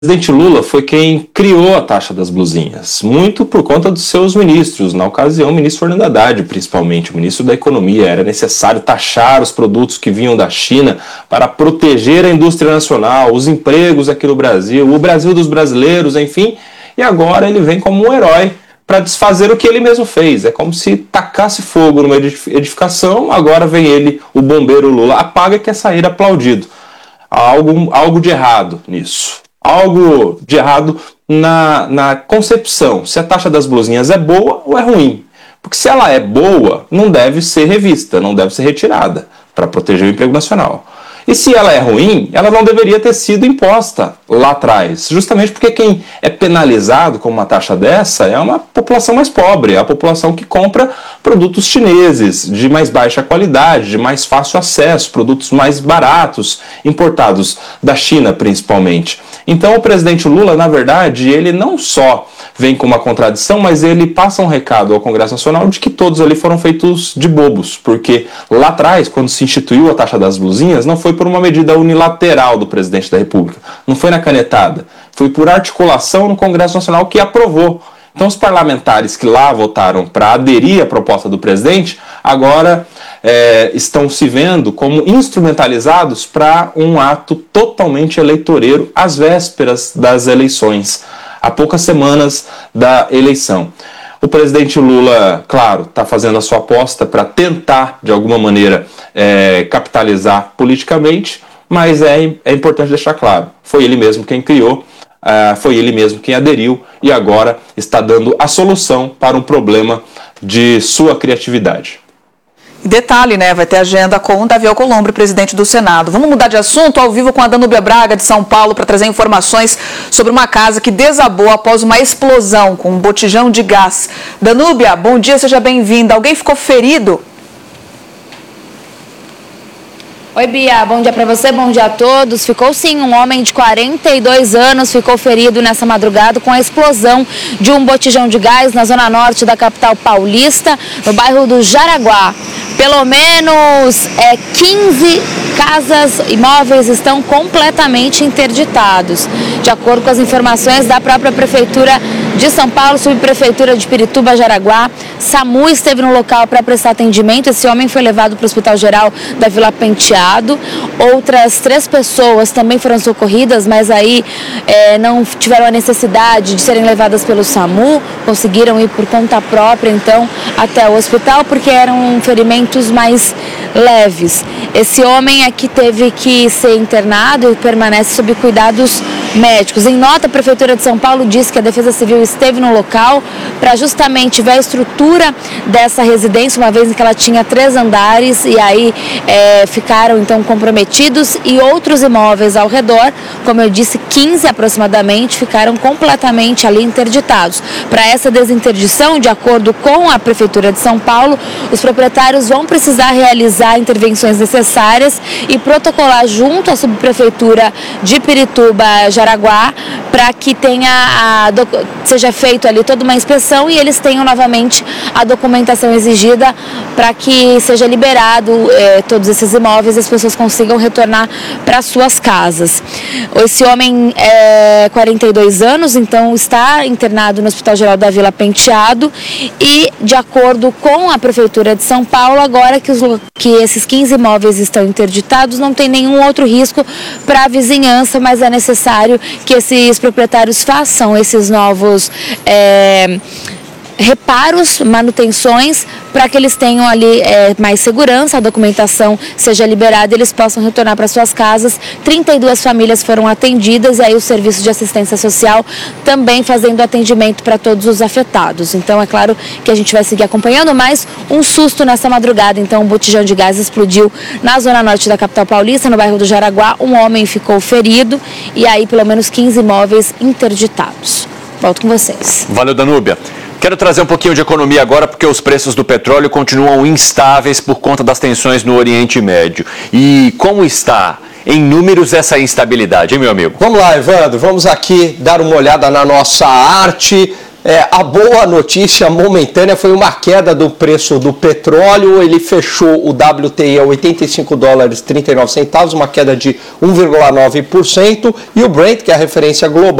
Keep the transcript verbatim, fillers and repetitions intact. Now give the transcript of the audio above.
O presidente Lula foi quem criou a taxa das blusinhas, muito por conta dos seus ministros, na ocasião o ministro Fernando Haddad, principalmente, o ministro da Economia. Era necessário taxar os produtos que vinham da China para proteger a indústria nacional, os empregos aqui no Brasil, o Brasil dos brasileiros, enfim, e agora ele vem como um herói para desfazer o que ele mesmo fez. É como se tacasse fogo numa edificação, agora vem ele, o bombeiro Lula, apaga e quer sair aplaudido. Há algo, algo de errado nisso. Algo de errado na, na concepção, se a taxa das blusinhas é boa ou é ruim. Porque se ela é boa, não deve ser revista, não deve ser retirada para proteger o emprego nacional. E se ela é ruim, ela não deveria ter sido imposta lá atrás, justamente porque quem é penalizado com uma taxa dessa é uma população mais pobre, é a população que compra produtos chineses de mais baixa qualidade, de mais fácil acesso, produtos mais baratos, importados da China principalmente. Então o presidente Lula, na verdade, ele não só vem com uma contradição, mas ele passa um recado ao Congresso Nacional de que todos ali foram feitos de bobos, porque lá atrás, quando se instituiu a taxa das blusinhas, não foi por uma medida unilateral do presidente da República, não foi na canetada, foi por articulação no Congresso Nacional que aprovou. Então os parlamentares que lá votaram para aderir à proposta do presidente, agora é, estão se vendo como instrumentalizados para um ato totalmente eleitoreiro às vésperas das eleições, há poucas semanas da eleição. O presidente Lula, claro, está fazendo a sua aposta para tentar, de alguma maneira, é, capitalizar politicamente, mas é, é importante deixar claro, foi ele mesmo quem criou, uh, foi ele mesmo quem aderiu e agora está dando a solução para um problema de sua criatividade. Detalhe, né? Vai ter agenda com o Davi Alcolumbre, presidente do Senado. Vamos mudar de assunto, ao vivo com a Danúbia Braga, de São Paulo, para trazer informações sobre uma casa que desabou após uma explosão com um botijão de gás. Danúbia, bom dia, seja bem-vinda. Alguém ficou ferido? Oi, Bia, bom dia para você, bom dia a todos. Ficou sim, um homem de quarenta e dois anos ficou ferido nessa madrugada com a explosão de um botijão de gás na zona norte da capital paulista, no bairro do Jaraguá. Pelo menos é, quinze casas, imóveis estão completamente interditados. De acordo com as informações da própria Prefeitura de São Paulo, Subprefeitura de Pirituba, Jaraguá, SAMU esteve no local para prestar atendimento. Esse homem foi levado para o Hospital Geral da Vila Penteado. Outras três pessoas também foram socorridas, mas aí é, não tiveram a necessidade de serem levadas pelo SAMU, conseguiram ir por conta própria, então, até o hospital, porque eram ferimentos mais leves. Esse homem aqui teve que ser internado e permanece sob cuidados médicos. Em nota, a Prefeitura de São Paulo disse que a Defesa Civil esteve no local para justamente ver a estrutura dessa residência, uma vez em que ela tinha três andares e aí é, ficaram então comprometidos, e outros imóveis ao redor, como eu disse, quinze aproximadamente, ficaram completamente ali interditados. Para essa desinterdição, de acordo com a Prefeitura de São Paulo, os proprietários vão precisar realizar intervenções necessárias e protocolar junto à Subprefeitura de Pirituba, Jaraguá, para que tenha a, seja feito ali toda uma inspeção e eles tenham novamente a documentação exigida para que seja liberado eh, todos esses imóveis e as pessoas consigam retornar para suas casas. Esse homem é quarenta e dois anos, então está internado no Hospital Geral da Vila Penteado e, de acordo com a Prefeitura de São Paulo, agora que, os, que esses quinze imóveis estão interditados, não tem nenhum outro risco para a vizinhança, mas é necessário que esses proprietários façam esses novos é, reparos, manutenções, para que eles tenham ali é, mais segurança, a documentação seja liberada e eles possam retornar para suas casas. trinta e duas famílias foram atendidas e aí o Serviço de Assistência Social também fazendo atendimento para todos os afetados. Então é claro que a gente vai seguir acompanhando, mais um susto nessa madrugada. Então um botijão de gás explodiu na zona norte da capital paulista, no bairro do Jaraguá. Um homem ficou ferido e aí pelo menos quinze imóveis interditados. Volto com vocês. Valeu, Danúbia. Quero trazer um pouquinho de economia agora, porque os preços do petróleo continuam instáveis por conta das tensões no Oriente Médio. E como está em números essa instabilidade, hein, meu amigo? Vamos lá, Evandro, vamos aqui dar uma olhada na nossa arte É, a boa notícia momentânea foi uma queda do preço do petróleo. Ele fechou o W T I a oitenta e cinco dólares e trinta e nove centavos, uma queda de um vírgula nove por cento. E o Brent, que é a referência global,